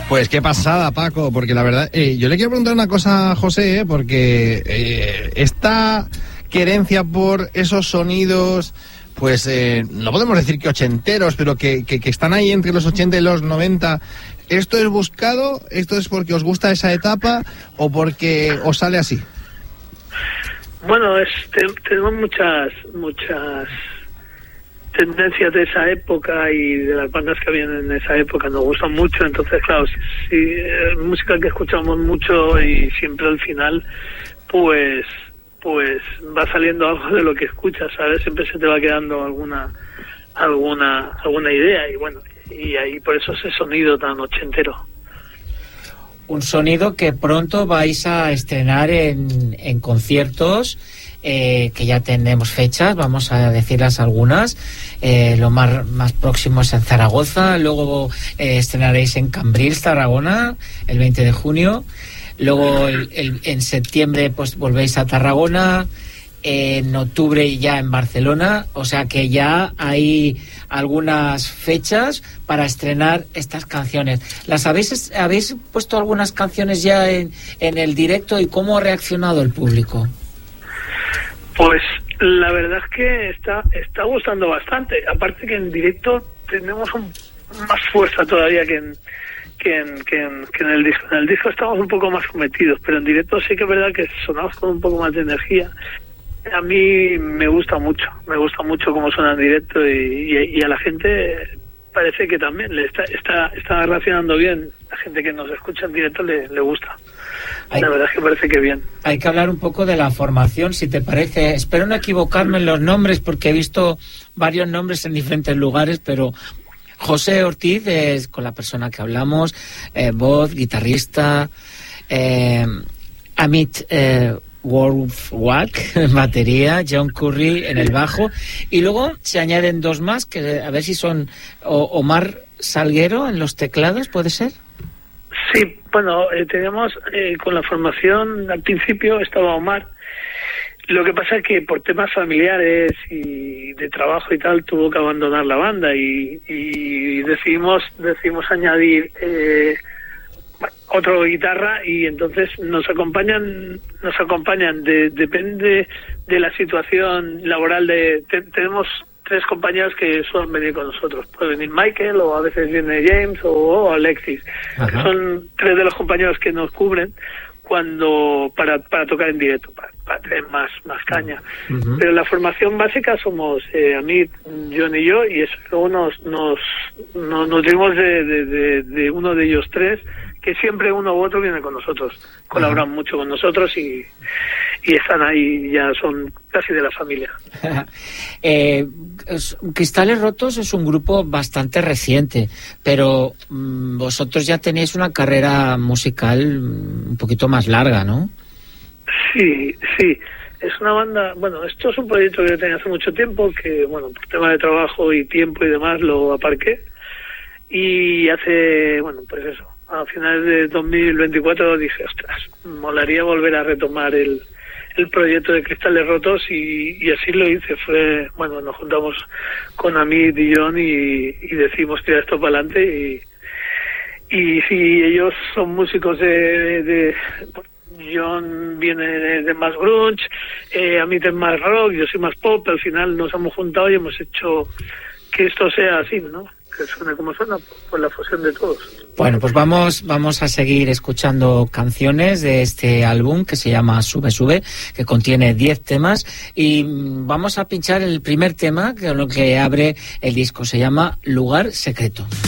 Pues qué pasada, Paco, porque la verdad, yo le quiero preguntar una cosa a José, porque esta querencia por esos sonidos, pues no podemos decir que ochenteros, pero que están ahí entre los 80 y los 90, ¿esto es buscado? ¿Esto es porque os gusta esa etapa o porque os sale así? Bueno, tenemos muchas tendencias de esa época y de las bandas que habían en esa época nos gustan mucho, entonces claro, si música que escuchamos mucho y siempre al final pues va saliendo algo de lo que escuchas, ¿sabes? Siempre se te va quedando alguna idea y bueno, y ahí por eso ese sonido tan ochentero. Un sonido que pronto vais a estrenar en conciertos, que ya tenemos fechas, vamos a decirlas algunas. Lo más próximo es en Zaragoza, luego estrenaréis en Cambrils, Tarragona, el 20 de junio. Luego en septiembre pues volvéis a Tarragona, en octubre ya en Barcelona, o sea que ya hay algunas fechas para estrenar estas canciones. ¿Habéis puesto algunas canciones ya en el directo y cómo ha reaccionado el público? Pues la verdad es que está gustando bastante, aparte que en directo tenemos más fuerza todavía que en el disco. En el disco estamos un poco más cometidos, pero en directo sí que es verdad que sonamos con un poco más de energía. A mí me gusta mucho cómo suena en directo y a la gente parece que también le está reaccionando bien. La gente que nos escucha en directo le gusta. La verdad es que parece que bien. Hay que hablar un poco de la formación, si te parece. Espero no equivocarme en los nombres porque he visto varios nombres en diferentes lugares, pero José Ortiz es con la persona que hablamos, voz, guitarrista, Amit Warwick en batería, John Curry en el bajo, y luego se añaden dos más, que a ver si son Omar Salguero en los teclados, ¿puede ser? Sí, bueno, teníamos con la formación al principio estaba Omar. Lo que pasa es que por temas familiares y de trabajo y tal tuvo que abandonar la banda y decidimos añadir otro guitarra y entonces nos acompañan depende de la situación laboral tenemos 3 compañeros que suelen venir con nosotros. Puede venir Michael o a veces viene James o Alexis. Que son 3 de los compañeros que nos cubren cuando para tocar en directo, para tener más caña. Pero la formación básica somos Amit, John y yo, y eso luego nos nutrimos de uno de ellos 3, que siempre uno u otro viene con nosotros, colaboran mucho con nosotros y están ahí, ya son casi de la familia. Cristales Rotos es un grupo bastante reciente, pero vosotros ya tenéis una carrera musical un poquito más larga, ¿no? Sí, es una banda, bueno, esto es un proyecto que yo tenía hace mucho tiempo, que bueno, por tema de trabajo y tiempo y demás lo aparqué, y hace, bueno, pues eso, a finales de 2024 dije, ostras, molaría volver a retomar el proyecto de Cristales Rotos y así lo hice. Fue, bueno, nos juntamos con Amit y John y decidimos tirar esto para adelante y sí, ellos son músicos de John viene de más grunge, Amit es más rock, yo soy más pop, al final nos hemos juntado y hemos hecho que esto sea así, ¿no? Que suene como suena, por la fusión de todos. Bueno, pues vamos a seguir escuchando canciones de este álbum que se llama Sube Sube, que contiene 10 temas, y vamos a pinchar el primer tema, que es lo que abre el disco, se llama Lugar Secreto.